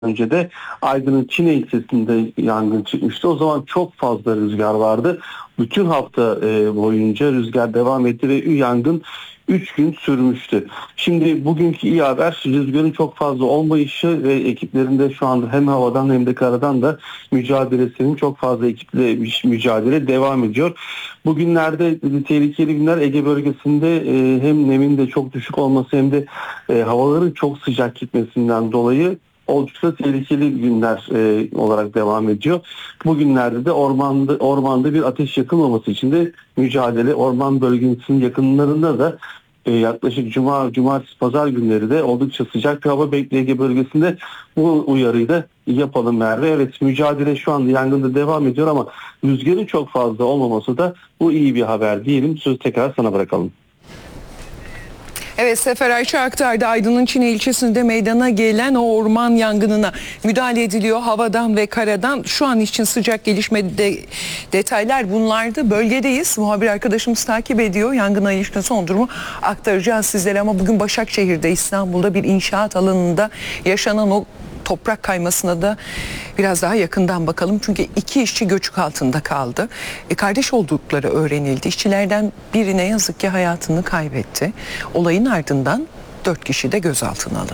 önce de Aydın'ın Çine ilçesinde yangın çıkmıştı. O zaman çok fazla rüzgar vardı. Bütün hafta boyunca rüzgar devam etti ve yangın 3 gün sürmüştü. Şimdi bugünkü iyi haber, rüzgarın çok fazla olmayışı ve ekiplerinde şu anda hem havadan hem de karadan da mücadelesinin çok fazla ekiple mücadele devam ediyor. Bugünlerde tehlikeli günler Ege bölgesinde hem nemin de çok düşük olması hem de havaların çok sıcak gitmesinden dolayı oldukça tehlikeli günler olarak devam ediyor. Bugünlerde de ormanda bir ateş yakılmaması için de mücadele, orman bölgesinin yakınlarında da yaklaşık cumartesi, pazar günleri de oldukça sıcak bir hava bekliyor Ege bölgesinde. Bu uyarıyı da yapalım Merve. Evet, mücadele şu anda yangında devam ediyor ama rüzgarın çok fazla olmaması da bu iyi bir haber diyelim. Sözü tekrar sana bırakalım. Evet, Sefer Ayça aktardı. Aydın'ın Çine ilçesinde meydana gelen o orman yangınına müdahale ediliyor havadan ve karadan. Şu an için sıcak gelişme detaylar bunlardı. Bölgedeyiz. Muhabir arkadaşımız takip ediyor. Yangına ilişkin son durumu aktaracağız sizlere. Ama bugün Başakşehir'de, İstanbul'da bir inşaat alanında yaşanan o toprak kaymasına da biraz daha yakından bakalım. Çünkü 2 işçi göçük altında kaldı. Kardeş oldukları öğrenildi. İşçilerden biri ne yazık ki hayatını kaybetti. Olayın ardından 4 kişi de gözaltına alındı.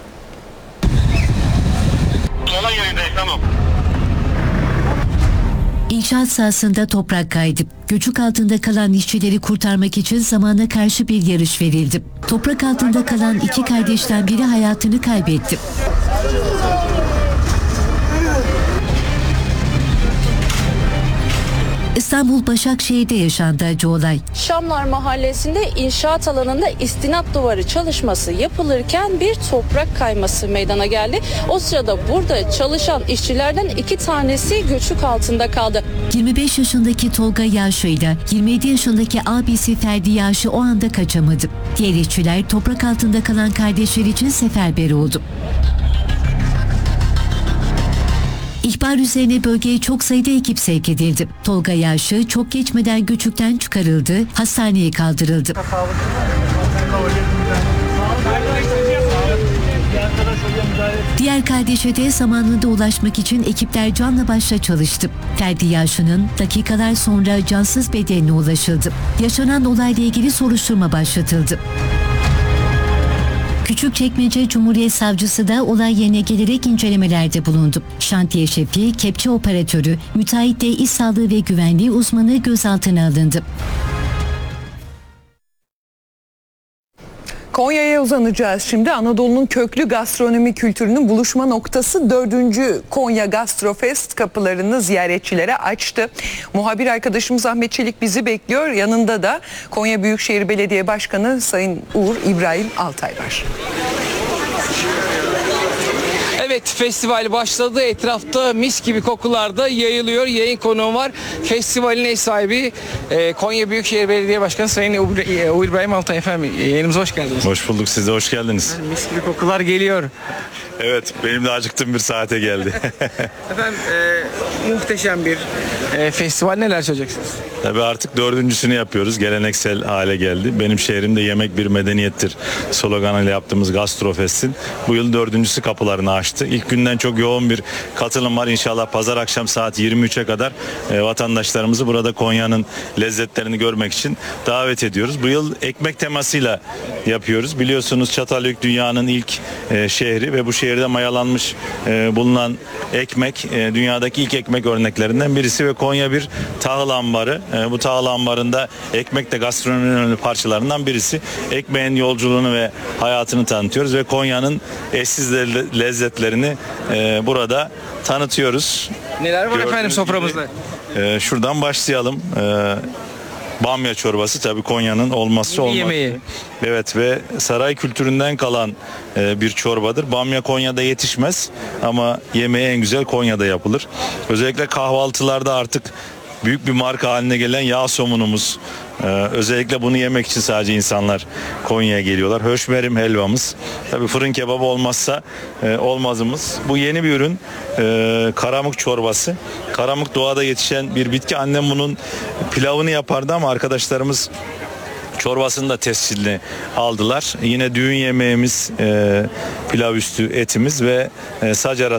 Tamam. İnşaat sahasında toprak kaydı. Göçük altında kalan işçileri kurtarmak için zamana karşı bir yarış verildi. Toprak altında kalan 2 kardeşten biri hayatını kaybetti. İstanbul Başakşehir'de yaşandı acı olay. Şamlar Mahallesi'nde inşaat alanında istinat duvarı çalışması yapılırken bir toprak kayması meydana geldi. O sırada burada çalışan işçilerden 2 tanesi göçük altında kaldı. 25 yaşındaki Tolga Yaşlı ile 27 yaşındaki abisi Ferdi Yaşlı o anda kaçamadı. Diğer işçiler toprak altında kalan kardeşler için seferber oldu. İhbar üzerine bölgeye çok sayıda ekip sevk edildi. Tolga Yaşlı çok geçmeden göçükten çıkarıldı, hastaneye kaldırıldı. Diğer kardeşe de zamanında ulaşmak için ekipler canla başla çalıştı. Ferdi Yaşlı'nın dakikalar sonra cansız bedenine ulaşıldı. Yaşanan olayla ilgili soruşturma başlatıldı. Küçükçekmece Cumhuriyet Savcısı da olay yerine gelerek incelemelerde bulundu. Şantiye şefi, kepçe operatörü, müteahhit de iş sağlığı ve güvenliği uzmanı gözaltına alındı. Konya'ya uzanacağız şimdi. Anadolu'nun köklü gastronomi kültürünün buluşma noktası 4. Konya Gastrofest kapılarını ziyaretçilere açtı. Muhabir arkadaşımız Ahmet Çelik bizi bekliyor. Yanında da Konya Büyükşehir Belediye Başkanı Sayın Uğur İbrahim Altay var. Evet, festival başladı. Etrafta mis gibi kokular da yayılıyor. Yayın konuğum var. Festivalin ev sahibi Konya Büyükşehir Belediye Başkanı Sayın Uğur İbrahim Altay efendim. Yayınımıza hoş geldiniz. Hoş bulduk. Siz de hoş geldiniz. Mis gibi kokular geliyor. Evet, benim de acıktığım bir saate geldi. Efendim muhteşem bir festival. Neler söyleyeceksiniz? Tabii artık 4.'sünü yapıyoruz. Geleneksel hale geldi. Benim şehrimde yemek bir medeniyettir sloganıyla yaptığımız Gastrofest'in bu yıl 4.'sü kapılarını açtı. İlk günden çok yoğun bir katılım var. İnşallah pazar akşam saat 23'e kadar vatandaşlarımızı burada Konya'nın lezzetlerini görmek için davet ediyoruz. Bu yıl ekmek temasıyla yapıyoruz. Biliyorsunuz Çatalhöyük dünyanın ilk şehri ve bu şehirde mayalanmış bulunan ekmek dünyadaki ilk ekmek örneklerinden birisi ve Konya bir tahıl ambarı. Bu tahıl ambarında ekmek de gastronominin önemli parçalarından birisi. Ekmeğin yolculuğunu ve hayatını tanıtıyoruz ve Konya'nın eşsiz lezzetlerini burada tanıtıyoruz. Neler var efendim soframızda? Şuradan başlayalım. Bamya çorbası tabii Konya'nın olmazsa olmazı. Yemeği. Evet ve saray kültüründen kalan bir çorbadır. Bamya Konya'da yetişmez ama yemeği en güzel Konya'da yapılır. Özellikle kahvaltılarda artık büyük bir marka haline gelen yağ somunumuz. Özellikle bunu yemek için sadece insanlar Konya'ya geliyorlar. Höşmerim helvamız. Tabii fırın kebabı olmazsa olmazımız. Bu yeni bir ürün. Karamuk çorbası. Karamuk doğada yetişen bir bitki. Annem bunun pilavını yapardı ama arkadaşlarımız Çorbasını da tescilli aldılar. Yine düğün yemeğimiz, pilav üstü etimiz ve sac arası